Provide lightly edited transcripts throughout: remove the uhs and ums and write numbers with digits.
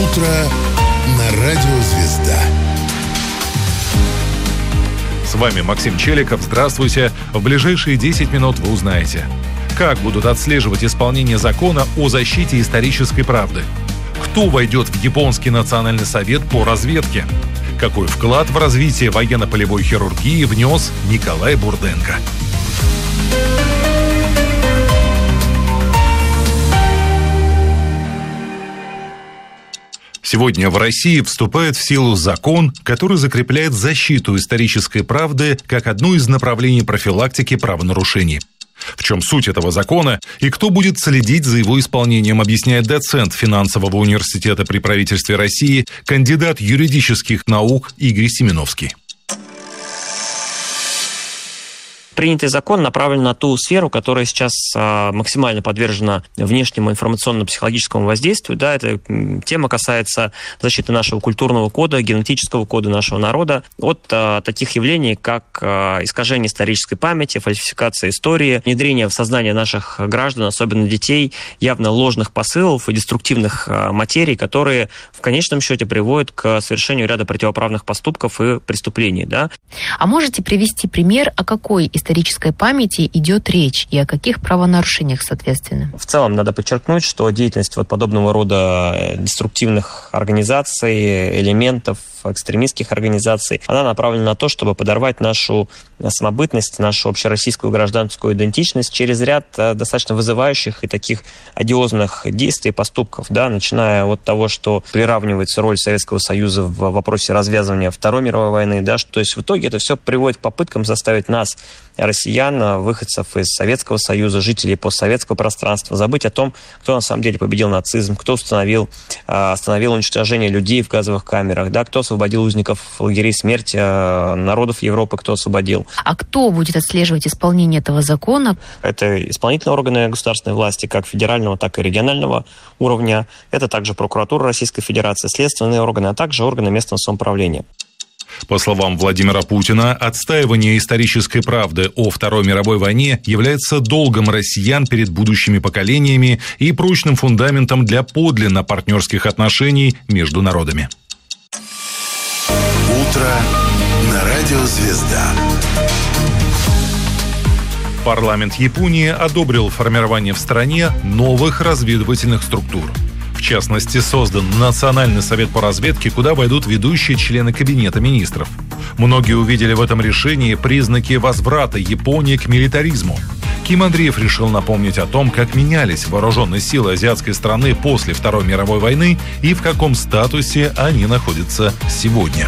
утро на радио «Звезда». С вами Максим Челиков. Здравствуйте. В ближайшие 10 минут вы узнаете, как будут отслеживать исполнение закона о защите исторической правды, кто войдет в Японский национальный совет по разведке, какой вклад в развитие военно-полевой хирургии внес Николай Бурденко. Сегодня в России вступает в силу закон, который закрепляет защиту исторической правды как одно из направлений профилактики правонарушений. В чем суть этого закона и кто будет следить за его исполнением, объясняет доцент финансового университета при правительстве России, кандидат юридических наук Игорь Семеновский. Принятый закон направлен на ту сферу, которая сейчас максимально подвержена внешнему информационно-психологическому воздействию. Да, эта тема касается защиты нашего культурного кода, генетического кода нашего народа от таких явлений, как искажение исторической памяти, фальсификация истории, внедрение в сознание наших граждан, особенно детей, явно ложных посылов и деструктивных материй, которые в конечном счете приводят к совершению ряда противоправных поступков и преступлений. Да. А можете привести пример, о какой исторической памяти идет речь и о каких правонарушениях, соответственно? В целом, надо подчеркнуть, что деятельность подобного рода деструктивных организаций, элементов, экстремистских организаций, она направлена на то, чтобы подорвать нашу самобытность, нашу общероссийскую гражданскую идентичность через ряд достаточно вызывающих и таких одиозных действий и поступков, да, начиная от того, что приравнивается роль Советского Союза в вопросе развязывания Второй мировой войны, да, что, то есть в итоге это все приводит к попыткам заставить нас, россиян, выходцев из Советского Союза, жителей постсоветского пространства, забыть о том, кто на самом деле победил нацизм, кто остановил уничтожение людей в газовых камерах, да, кто освободил узников лагерей смерти, народов Европы, кто освободил. А кто будет отслеживать исполнение этого закона? Это исполнительные органы государственной власти, как федерального, так и регионального уровня. Это также прокуратура Российской Федерации, следственные органы, а также органы местного самоуправления. По словам Владимира Путина, отстаивание исторической правды о Второй мировой войне является долгом россиян перед будущими поколениями и прочным фундаментом для подлинно партнерских отношений между народами. Утро на радио «Звезда». Парламент Японии одобрил формирование в стране новых разведывательных структур. В частности, создан Национальный совет по разведке, куда войдут ведущие члены Кабинета министров. Многие увидели в этом решении признаки возврата Японии к милитаризму. Ким Андреев решил напомнить о том, как менялись вооруженные силы азиатской страны после Второй мировой войны и в каком статусе они находятся сегодня.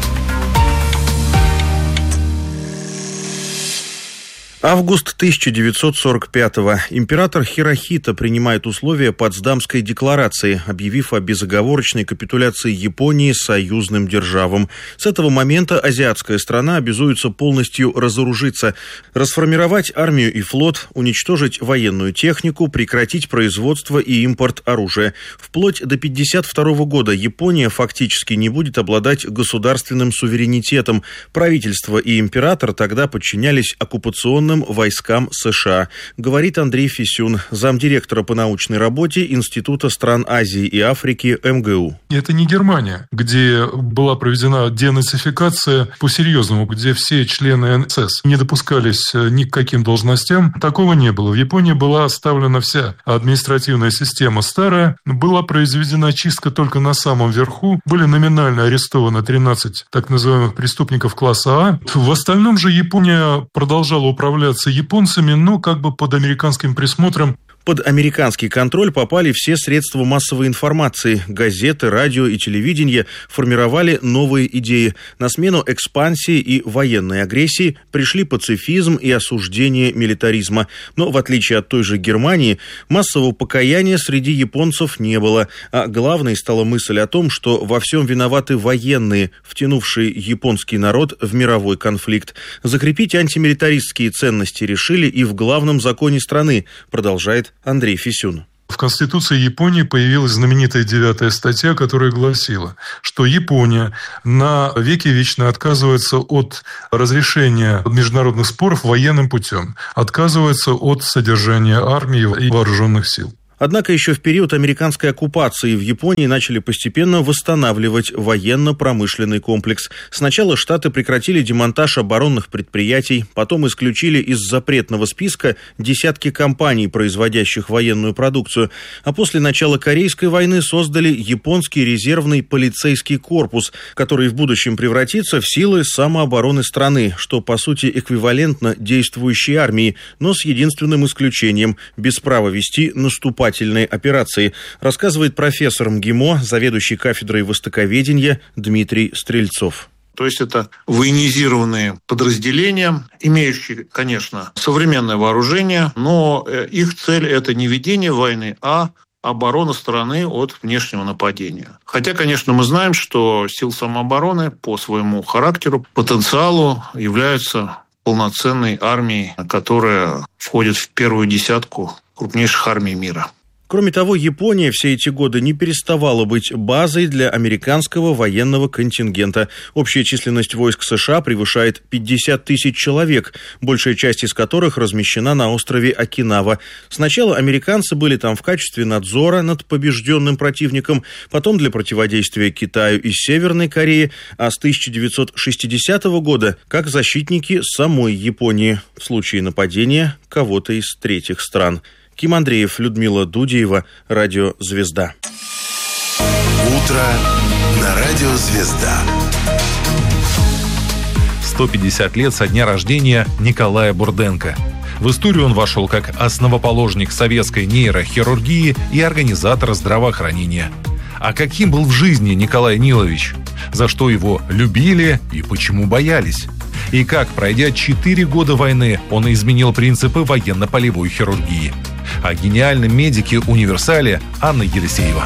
Август 1945-го. Император Хирохито принимает условия Потсдамской декларации, объявив о безоговорочной капитуляции Японии союзным державам. С этого момента азиатская страна обязуется полностью разоружиться, расформировать армию и флот, уничтожить военную технику, прекратить производство и импорт оружия. Вплоть до 1952 года Япония фактически не будет обладать государственным суверенитетом. Правительство и император тогда подчинялись оккупационным войскам США, говорит Андрей Фисюн, замдиректора по научной работе Института стран Азии и Африки МГУ. Это не Германия, где была проведена денацификация по-серьезному, где все члены НСС не допускались ни к каким должностям. Такого не было. В Японии была оставлена вся административная система старая, была произведена чистка только на самом верху, были номинально арестованы 13 так называемых преступников класса А. В остальном же Япония продолжала управляться японцами, но как бы под американским присмотром. Под американский контроль попали все средства массовой информации. Газеты, радио и телевидение формировали новые идеи. На смену экспансии и военной агрессии пришли пацифизм и осуждение милитаризма. Но, в отличие от той же Германии, массового покаяния среди японцев не было. А главной стала мысль о том, что во всем виноваты военные, втянувшие японский народ в мировой конфликт. Закрепить антимилитаристские ценности решили и в главном законе страны, продолжает Андрей Фисюн. В Конституции Японии появилась знаменитая 9-я статья, которая гласила, что Япония на веки вечно отказывается от разрешения международных споров военным путем, отказывается от содержания армии и вооруженных сил. Однако еще в период американской оккупации в Японии начали постепенно восстанавливать военно-промышленный комплекс. Сначала Штаты прекратили демонтаж оборонных предприятий, потом исключили из запретного списка десятки компаний, производящих военную продукцию, а после начала Корейской войны создали японский резервный полицейский корпус, который в будущем превратится в силы самообороны страны, что по сути эквивалентно действующей армии, но с единственным исключением – без права вести наступательные операции, рассказывает профессор МГИМО, заведующий кафедрой востоковедения Дмитрий Стрельцов. То есть это военизированные подразделения, имеющие, конечно, современное вооружение, но их цель – это не ведение войны, а оборона страны от внешнего нападения. Хотя, конечно, мы знаем, что силы самообороны по своему характеру, потенциалу являются полноценной армией, которая входит в первую десятку крупнейших армий мира. Кроме того, Япония все эти годы не переставала быть базой для американского военного контингента. Общая численность войск США превышает 50 тысяч человек, большая часть из которых размещена на острове Окинава. Сначала американцы были там в качестве надзора над побежденным противником, потом для противодействия Китаю и Северной Корее, а с 1960 года как защитники самой Японии в случае нападения кого-то из третьих стран. Ким Андреев, Людмила Дудеева, Радио «Звезда». Утро на Радио «Звезда». 150 лет со дня рождения Николая Бурденко. В историю он вошел как основоположник советской нейрохирургии и организатор здравоохранения. А каким был в жизни Николай Нилович? За что его любили и почему боялись? И как, пройдя 4 года войны, он изменил принципы военно-полевой хирургии? О гениальном медике-универсале Анна Елисеева.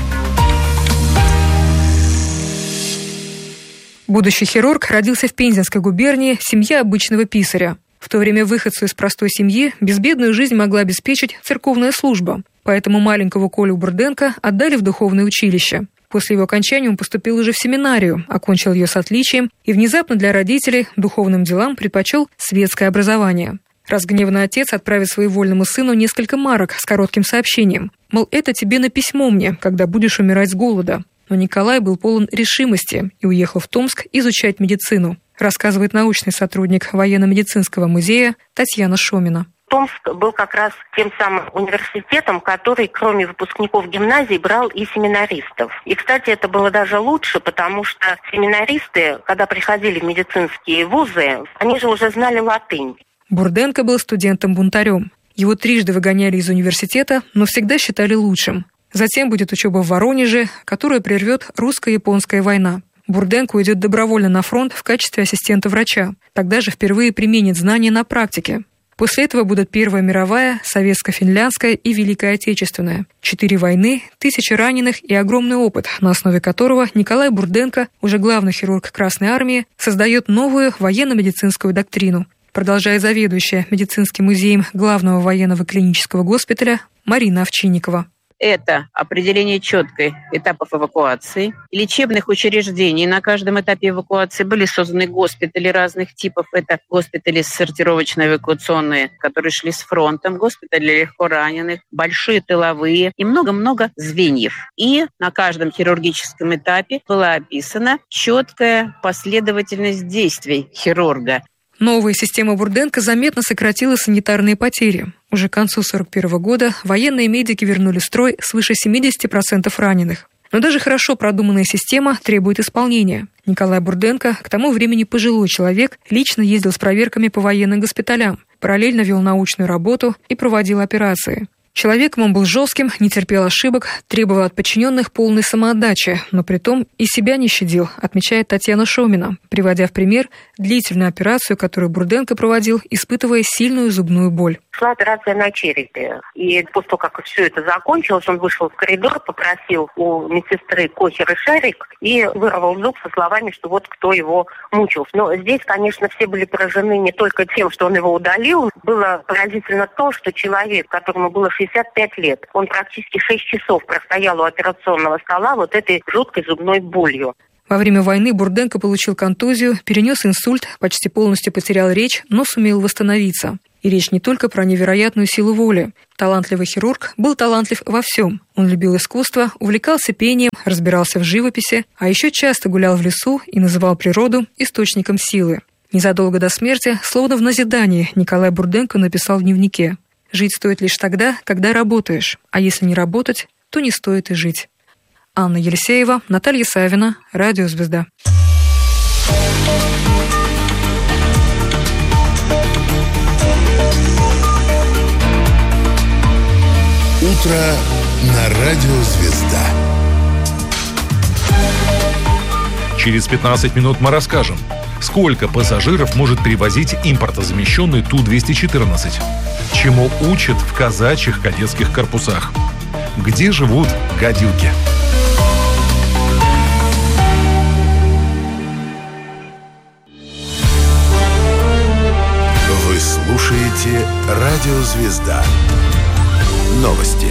Будущий хирург родился в Пензенской губернии в семье обычного писаря. В то время выходцу из простой семьи безбедную жизнь могла обеспечить церковная служба. Поэтому маленького Колю Бурденко отдали в духовное училище. После его окончания он поступил уже в семинарию, окончил ее с отличием и внезапно для родителей духовным делам предпочел светское образование. Разгневанный отец отправит своевольному сыну несколько марок с коротким сообщением. Мол, это тебе на письмо мне, когда будешь умирать с голода. Но Николай был полон решимости и уехал в Томск изучать медицину, рассказывает научный сотрудник военно-медицинского музея Татьяна Шомина. Томск был как раз тем самым университетом, который, кроме выпускников гимназий, брал и семинаристов. И, кстати, это было даже лучше, потому что семинаристы, когда приходили в медицинские вузы, они же уже знали латынь. Бурденко был студентом-бунтарем. Его трижды выгоняли из университета, но всегда считали лучшим. Затем будет учеба в Воронеже, которую прервет русско-японская война. Бурденко уйдет добровольно на фронт в качестве ассистента врача. Тогда же впервые применит знания на практике. После этого будут Первая мировая, Советско-финляндская и Великая Отечественная. 4 войны, 1000 раненых и огромный опыт, на основе которого Николай Бурденко, уже главный хирург Красной Армии, создает новую военно-медицинскую доктрину. Продолжает заведующая медицинским музеем главного военного клинического госпиталя Марина Овчинникова. Это определение четких этапов эвакуации, лечебных учреждений. На каждом этапе эвакуации были созданы госпитали разных типов. Это госпитали сортировочно-эвакуационные, которые шли с фронтом, госпитали легко раненых, большие тыловые и много-много звеньев. И на каждом хирургическом этапе была описана четкая последовательность действий хирурга. Новая система Бурденко заметно сократила санитарные потери. Уже к концу 1941 года военные медики вернули в строй свыше 70% раненых. Но даже хорошо продуманная система требует исполнения. Николай Бурденко, к тому времени пожилой человек, лично ездил с проверками по военным госпиталям, параллельно вел научную работу и проводил операции. Человеком он был жестким, не терпел ошибок, требовал от подчиненных полной самоотдачи, но притом и себя не щадил, отмечает Татьяна Шомина, приводя в пример длительную операцию, которую Бурденко проводил, испытывая сильную зубную боль. Шла операция на черепе. И после того, как все это закончилось, он вышел в коридор, попросил у медсестры кохер и шарик и вырвал зуб со словами, что вот кто его мучил. Но здесь, конечно, все были поражены не только тем, что он его удалил. Было поразительно то, что человек, которому было 65 лет, он практически 6 часов простоял у операционного стола вот этой жуткой зубной болью. Во время войны Бурденко получил контузию, перенес инсульт, почти полностью потерял речь, но сумел восстановиться. И речь не только про невероятную силу воли. Талантливый хирург был талантлив во всем. Он любил искусство, увлекался пением, разбирался в живописи, а еще часто гулял в лесу и называл природу источником силы. Незадолго до смерти, словно в назидание, Николай Бурденко написал в дневнике: «Жить стоит лишь тогда, когда работаешь, а если не работать, то не стоит и жить». Анна Елисеева, Наталья Савина, Радио «Звезда». Утро на Радио «Звезда». Через 15 минут мы расскажем, сколько пассажиров может перевозить импортозамещенный Ту-214, чему учат в казачьих кадетских корпусах, где живут гадюки. Вы слушаете Радио «Звезда». Новости.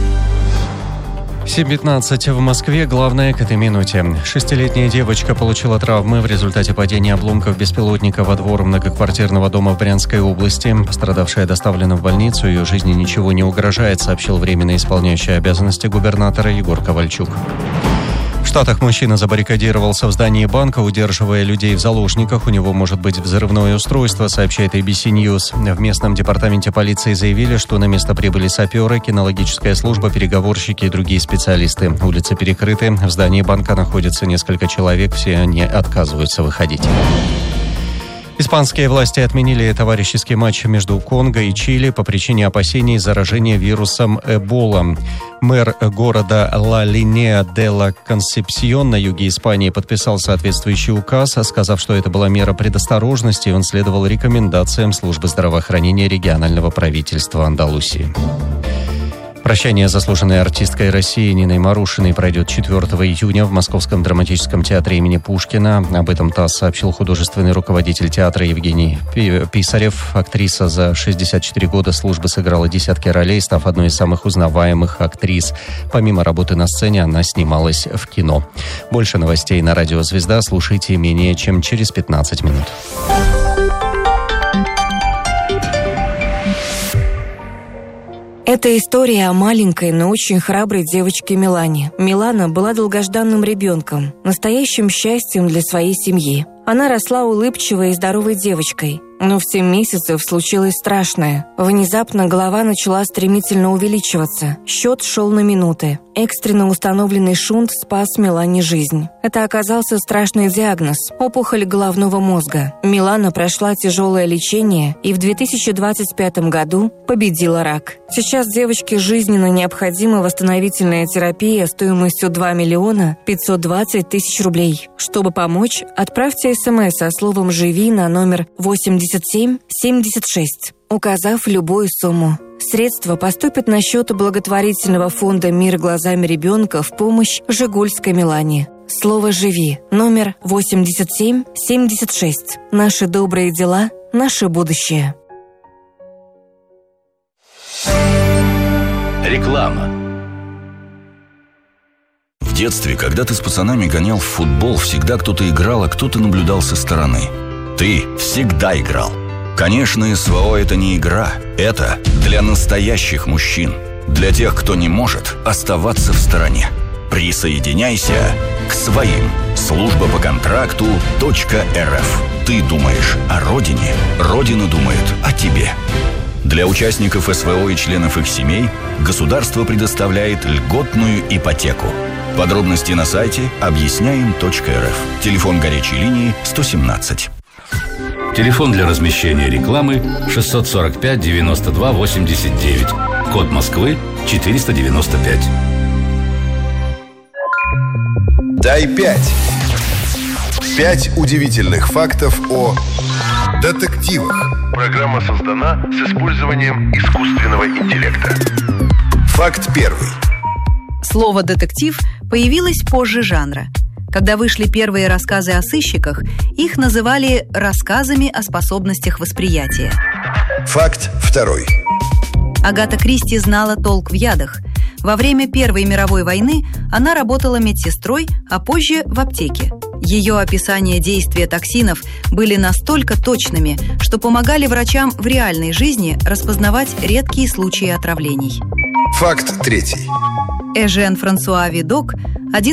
7:15 в Москве. Главное к этой минуте. 6-летняя девочка получила травмы в результате падения обломков беспилотника во двор многоквартирного дома в Брянской области. Пострадавшая доставлена в больницу. Ее жизни ничего не угрожает, сообщил временно исполняющий обязанности губернатора Егор Ковальчук. В Штатах мужчина забаррикадировался в здании банка, удерживая людей в заложниках. У него может быть взрывное устройство, сообщает ABC News. В местном департаменте полиции заявили, что на место прибыли саперы, кинологическая служба, переговорщики и другие специалисты. Улицы перекрыты. В здании банка находится несколько человек. Все они отказываются выходить. Испанские власти отменили товарищеский матч между Конго и Чили по причине опасений заражения вирусом Эбола. Мэр города Ла-Линеа де ла Консепсьон на юге Испании подписал соответствующий указ, сказав, что это была мера предосторожности, и он следовал рекомендациям службы здравоохранения регионального правительства Андалусии. Прощание с заслуженной артисткой России Ниной Марушиной пройдет 4 июня в Московском драматическом театре имени Пушкина. Об этом ТАСС сообщил художественный руководитель театра Евгений Писарев. Актриса за 64 года службы сыграла десятки ролей, став одной из самых узнаваемых актрис. Помимо работы на сцене, она снималась в кино. Больше новостей на Радио «Звезда» слушайте менее чем через 15 минут. Это история о маленькой, но очень храброй девочке Милане. Милана была долгожданным ребенком, настоящим счастьем для своей семьи. Она росла улыбчивой и здоровой девочкой. Но в 7 месяцев случилось страшное. Внезапно голова начала стремительно увеличиваться. Счет шел на минуты. Экстренно установленный шунт спас Милане жизнь. Это оказался страшный диагноз – опухоль головного мозга. Милана прошла тяжелое лечение и в 2025 году победила рак. Сейчас девочке жизненно необходима восстановительная терапия стоимостью 2 миллиона 520 тысяч рублей. Чтобы помочь, отправьте СМС со словом «Живи» на номер 8776, указав любую сумму. Средства поступят на счет благотворительного фонда «Мир глазами ребенка» в помощь Жигульской Милане. Слово «Живи» номер 8776. Наши добрые дела, наше будущее. Реклама. В детстве, когда ты с пацанами гонял в футбол, всегда кто-то играл, а кто-то наблюдал со стороны. Ты всегда играл. Конечно, СВО – это не игра. Это для настоящих мужчин. Для тех, кто не может оставаться в стороне. Присоединяйся к своим. Служба по контракту .рф. Ты думаешь о родине, Родина думает о тебе. Для участников СВО и членов их семей государство предоставляет льготную ипотеку. Подробности на сайте объясняем.рф. Телефон горячей линии 117. Телефон для размещения рекламы 645 92 89. Код Москвы 495. Дай 5. 5 удивительных фактов о детективах. Программа создана с использованием искусственного интеллекта. Факт первый. Слово «детектив» появилось позже жанра. Когда вышли первые рассказы о сыщиках, их называли рассказами о способностях восприятия. Факт второй. Агата Кристи знала толк в ядах. Во время Первой мировой войны она работала медсестрой, а позже в аптеке. Ее описания действия токсинов были настолько точными, что помогали врачам в реальной жизни распознавать редкие случаи отравлений. Факт третий. Эжен Франсуа Видок – один